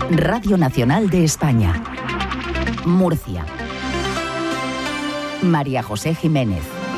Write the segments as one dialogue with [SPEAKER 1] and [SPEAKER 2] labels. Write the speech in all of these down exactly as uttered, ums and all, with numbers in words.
[SPEAKER 1] Radio Nacional de España. Murcia. María José Jiménez.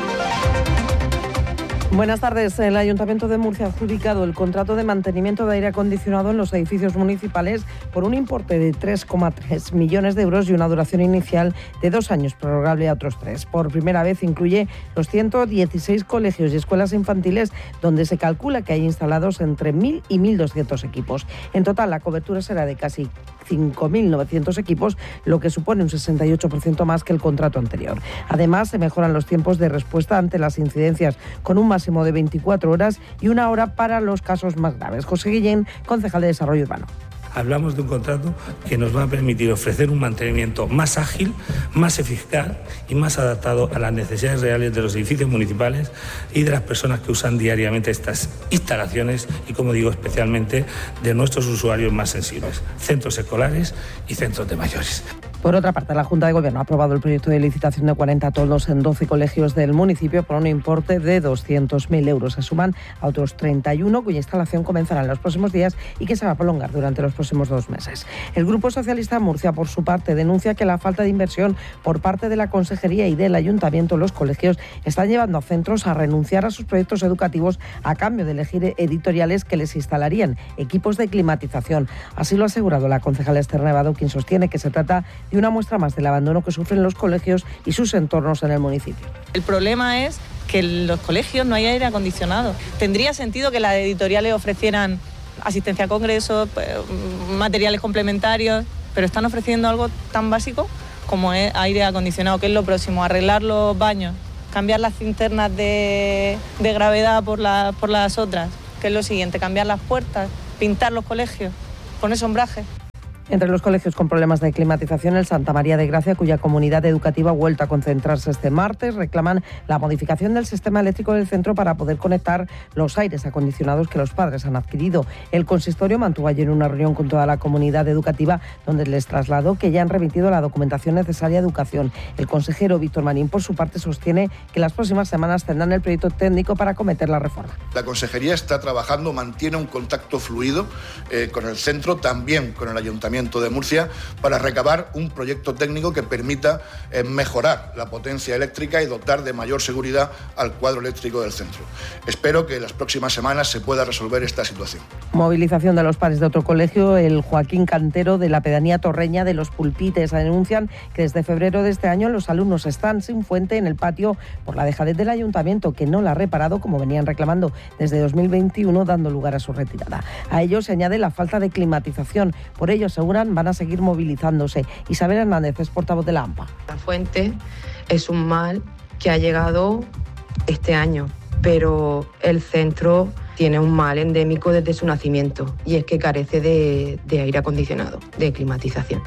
[SPEAKER 2] Buenas tardes. El Ayuntamiento de Murcia ha adjudicado el contrato de mantenimiento de aire acondicionado en los edificios municipales por un importe de tres coma tres millones de euros y una duración inicial de dos años, prorrogable a otros tres. Por primera vez incluye los ciento dieciséis colegios y escuelas infantiles, donde se calcula que hay instalados entre mil y mil doscientos equipos. En total, la cobertura será de casi cinco mil novecientos equipos, lo que supone un sesenta y ocho por ciento más que el contrato anterior. Además, se mejoran los tiempos de respuesta ante las incidencias, con un máximo de veinticuatro horas y una hora para los casos más graves. José Guillén, concejal de Desarrollo Urbano.
[SPEAKER 3] Hablamos de un contrato que nos va a permitir ofrecer un mantenimiento más ágil, más eficaz y más adaptado a las necesidades reales de los edificios municipales y de las personas que usan diariamente estas instalaciones y, como digo, especialmente de nuestros usuarios más sensibles, centros escolares y centros de mayores.
[SPEAKER 2] Por otra parte, la Junta de Gobierno ha aprobado el proyecto de licitación de cuarenta toldos en doce colegios del municipio por un importe de doscientos mil euros. Se suman a otros treinta y uno cuya instalación comenzará en los próximos días y que se va a prolongar durante los próximos dos meses. El Grupo Socialista Murcia, por su parte, denuncia que la falta de inversión por parte de la Consejería y del Ayuntamiento en los colegios están llevando a centros a renunciar a sus proyectos educativos a cambio de elegir editoriales que les instalarían equipos de climatización. Así lo ha asegurado la concejala Esther Nevado, quien sostiene que se trata de una muestra más del abandono que sufren los colegios y sus entornos en el municipio.
[SPEAKER 4] El problema es que en los colegios no hay aire acondicionado. Tendría sentido que las editoriales ofrecieran asistencia a congresos, materiales complementarios, pero están ofreciendo algo tan básico como es aire acondicionado. ¿Qué es lo próximo? Arreglar los baños, cambiar las cinternas de, de gravedad por, la, por las otras. ¿Qué es lo siguiente? Cambiar las puertas, pintar los colegios, poner sombraje.
[SPEAKER 2] Entre los colegios con problemas de climatización, el Santa María de Gracia, cuya comunidad educativa ha vuelto a concentrarse este martes, reclaman la modificación del sistema eléctrico del centro para poder conectar los aires acondicionados que los padres han adquirido. El consistorio mantuvo ayer una reunión con toda la comunidad educativa, donde les trasladó que ya han remitido la documentación necesaria a educación. El consejero Víctor Marín, por su parte, sostiene que las próximas semanas tendrán el proyecto técnico para acometer la reforma.
[SPEAKER 5] La Consejería está trabajando, mantiene un contacto fluido eh, con el centro, también con el Ayuntamiento de Murcia, para recabar un proyecto técnico que permita eh, mejorar la potencia eléctrica y dotar de mayor seguridad al cuadro eléctrico del centro. Espero que en las próximas semanas se pueda resolver esta situación.
[SPEAKER 2] Movilización de los padres de otro colegio, el Joaquín Cantero de la pedanía torreña de Los Pulpites. Denuncian que desde febrero de este año los alumnos están sin fuente en el patio por la dejadez del ayuntamiento, que no la ha reparado como venían reclamando desde dos mil veintiuno, dando lugar a su retirada. A ello se añade la falta de climatización. Por ello, según van a seguir movilizándose. Isabel Hernández es portavoz de la AMPA.
[SPEAKER 6] La fuente es un mal que ha llegado este año, pero el centro tiene un mal endémico desde su nacimiento y es que carece de, de aire acondicionado, de climatización.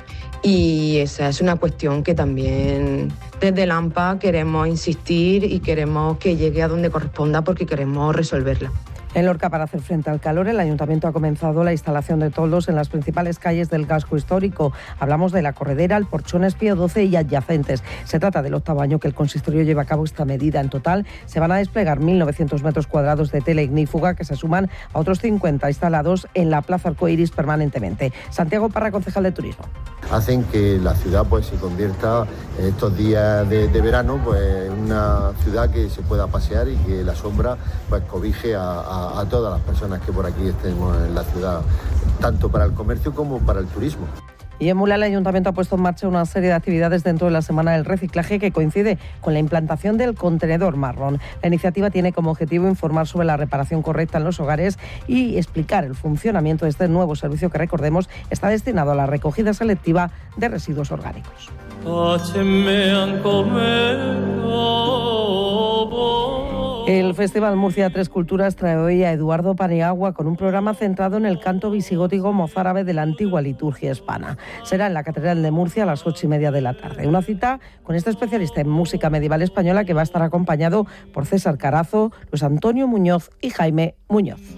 [SPEAKER 6] Y esa es una cuestión que también desde la AMPA queremos insistir y queremos que llegue a donde corresponda porque queremos resolverla.
[SPEAKER 2] En Lorca, para hacer frente al calor, el Ayuntamiento ha comenzado la instalación de toldos en las principales calles del casco histórico. Hablamos de La Corredera, el Porchones, Pío doce y adyacentes. Se trata del octavo año que el consistorio lleva a cabo esta medida. En total, se van a desplegar mil novecientos metros cuadrados de tela ignífuga, que se suman a otros cincuenta instalados en la Plaza Arcoiris permanentemente. Santiago Parra, concejal de Turismo.
[SPEAKER 7] Hacen que la ciudad pues se convierta en estos días de, de verano pues en una ciudad que se pueda pasear y que la sombra pues cobije a, a a todas las personas que por aquí estemos en la ciudad, tanto para el comercio como para el turismo.
[SPEAKER 2] Y en Mula, el Ayuntamiento ha puesto en marcha una serie de actividades dentro de la Semana del Reciclaje que coincide con la implantación del contenedor marrón. La iniciativa tiene como objetivo informar sobre la reparación correcta en los hogares y explicar el funcionamiento de este nuevo servicio que, recordemos, está destinado a la recogida selectiva de residuos orgánicos. El Festival Murcia Tres Culturas trae hoy a Eduardo Paniagua con un programa centrado en el canto visigótico mozárabe de la antigua liturgia hispana. Será en la Catedral de Murcia a las ocho y media de la tarde. Una cita con este especialista en música medieval española que va a estar acompañado por César Carazo, Luis Antonio Muñoz y Jaime Muñoz.